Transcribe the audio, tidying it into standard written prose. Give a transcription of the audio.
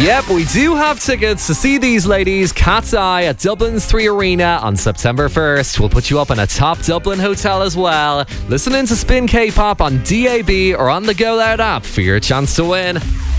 Yep, we do have tickets to see these ladies, Cat's Eye, at Dublin's 3 Arena on September 1st. We'll put you up in a top Dublin hotel as well. Listen in to Spin K-Pop on DAB or on the Go Loud app for your chance to win.